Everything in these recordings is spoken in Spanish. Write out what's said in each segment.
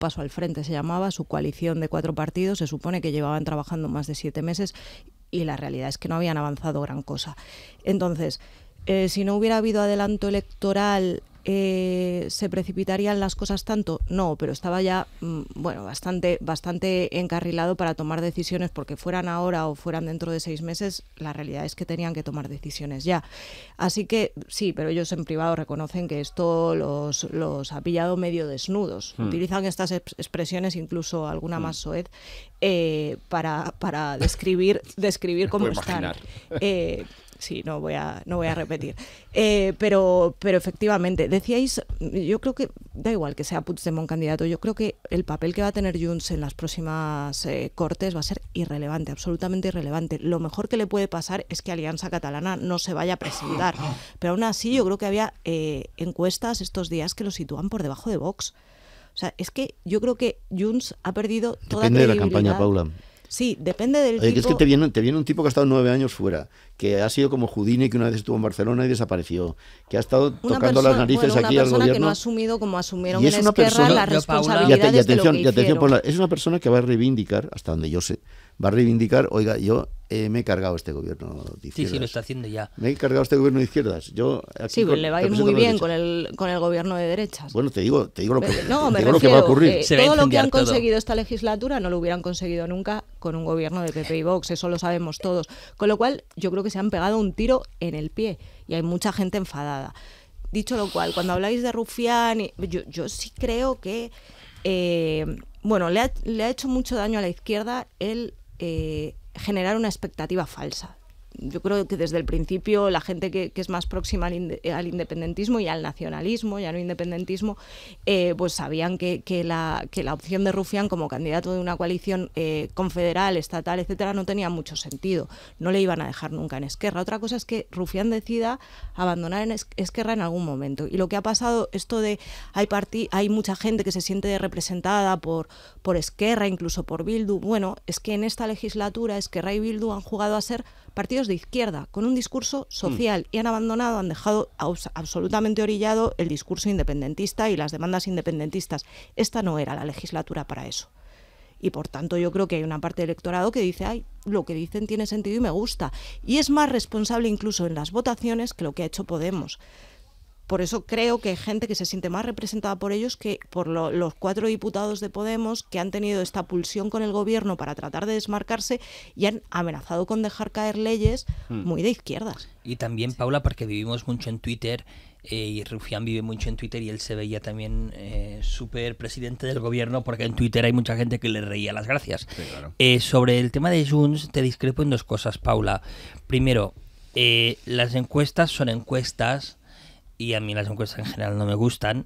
Paso al Frente se llamaba, su coalición de 4 partidos, se supone que llevaban trabajando más de 7 meses y la realidad es que no habían avanzado gran cosa. Entonces, si no hubiera habido adelanto electoral, ¿se precipitarían las cosas tanto? No, pero estaba ya bueno, bastante encarrilado para tomar decisiones, porque fueran ahora o fueran dentro de 6 meses, la realidad es que tenían que tomar decisiones ya. Así que sí, pero ellos en privado reconocen que esto los ha pillado medio desnudos. Utilizan estas expresiones, incluso alguna más soez, para describir cómo están. Sí, no voy a repetir. Pero efectivamente, decíais, yo creo que da igual que sea Puigdemont candidato, yo creo que el papel que va a tener Junts en las próximas Cortes va a ser irrelevante, absolutamente irrelevante. Lo mejor que le puede pasar es que Alianza Catalana no se vaya a presentar, pero aún así yo creo que había encuestas estos días que lo sitúan por debajo de Vox. O sea, es que yo creo que Junts ha perdido toda credibilidad. Depende de la campaña, Paula. Sí, depende del tipo. Que es que te viene un tipo que ha estado 9 años fuera, que ha sido como Houdini, que una vez estuvo en Barcelona y desapareció, que ha estado tocando las narices aquí al gobierno. Una persona que no ha asumido, como asumieron en Esquerra, la responsabilidad de lo que hicieron. Paula, es una persona que va a reivindicar, hasta donde yo sé, oiga, yo me he cargado este gobierno de izquierdas. Sí, lo está haciendo ya. Me he cargado este gobierno de izquierdas. Sí, le va a ir muy bien con el gobierno de derechas. Bueno, te digo lo que refiero, va a ocurrir. Todo lo que han conseguido esta legislatura no lo hubieran conseguido nunca con un gobierno de PP y Vox, eso lo sabemos todos. Con lo cual, yo creo que se han pegado un tiro en el pie y hay mucha gente enfadada. Dicho lo cual, cuando habláis de Rufián, yo sí creo que bueno, le ha hecho mucho daño a la izquierda el generar una expectativa falsa. Yo creo que desde el principio la gente que es más próxima al independentismo y al nacionalismo, ya no independentismo, pues sabían que la opción de Rufián como candidato de una coalición confederal, estatal, etcétera, no tenía mucho sentido. No le iban a dejar nunca en Esquerra. Otra cosa es que Rufián decida abandonar en Esquerra en algún momento. Y lo que ha pasado, esto de hay mucha gente que se siente representada por Esquerra, incluso por Bildu. Bueno, es que en esta legislatura Esquerra y Bildu han jugado a ser partidos de izquierda, con un discurso social, y han dejado absolutamente orillado el discurso independentista y las demandas independentistas. Esta no era la legislatura para eso. Y por tanto yo creo que hay una parte del electorado que dice, ay, lo que dicen tiene sentido y me gusta. Y es más responsable incluso en las votaciones que lo que ha hecho Podemos. Por eso creo que hay gente que se siente más representada por ellos que por los 4 diputados de Podemos que han tenido esta pulsión con el gobierno para tratar de desmarcarse y han amenazado con dejar caer leyes muy de izquierdas. Y también, Paula, porque vivimos mucho en Twitter, y Rufián vive mucho en Twitter y él se veía también súper presidente del gobierno, porque en Twitter hay mucha gente que le reía las gracias. Sí, claro. Sobre el tema de Junts te discrepo en 2 cosas, Paula. Primero, las encuestas son encuestas, y a mí las encuestas en general no me gustan,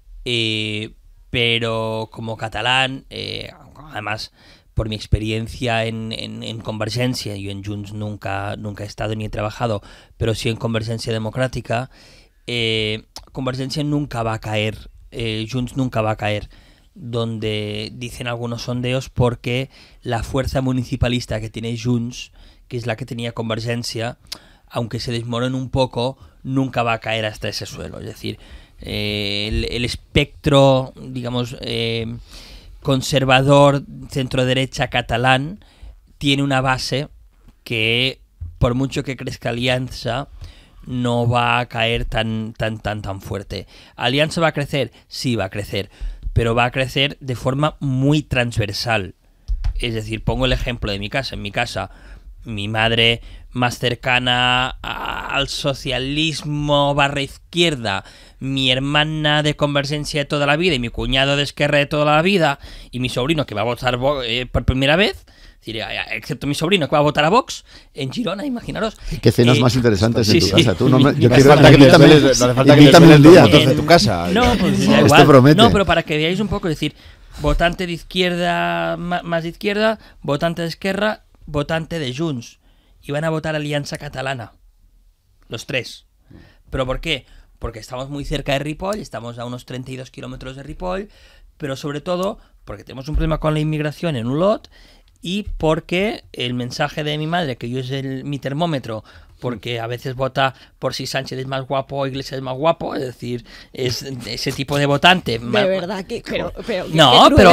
pero como catalán, además por mi experiencia en Convergencia, yo en Junts nunca he estado ni he trabajado, pero sí en Convergencia Democrática, Convergencia nunca va a caer, Junts nunca va a caer donde dicen algunos sondeos, porque la fuerza municipalista que tiene Junts, que es la que tenía Convergencia, aunque se desmorone un poco, nunca va a caer hasta ese suelo. Es decir, el espectro, digamos, conservador, centro-derecha catalán, tiene una base que, por mucho que crezca Alianza, no va a caer tan fuerte. ¿Alianza va a crecer? Sí, va a crecer, pero va a crecer de forma muy transversal. Es decir, pongo el ejemplo de mi casa. En mi casa, mi madre más cercana al socialismo / izquierda, mi hermana de Convergencia de toda la vida y mi cuñado de Esquerra de toda la vida, y mi sobrino que va a votar por primera vez, excepto mi sobrino que va a votar a Vox en Girona, imaginaros. ¿Qué cenas más interesantes en tu casa? Tú yo quiero invítame un día de tu casa. No, pues da igual. No, pero para que veáis un poco, es decir, votante de izquierda, más de izquierda, votante de Esquerra, votante de Junts, y van a votar Alianza Catalana, los 3. ¿Pero por qué? Porque estamos muy cerca de Ripoll, estamos a unos 32 kilómetros de Ripoll, pero sobre todo porque tenemos un problema con la inmigración en Olot, y porque el mensaje de mi madre, que yo es mi termómetro, porque a veces vota por si Sánchez es más guapo o Iglesias es más guapo, es decir, es ese tipo de votante. De verdad que... Pero no, qué pero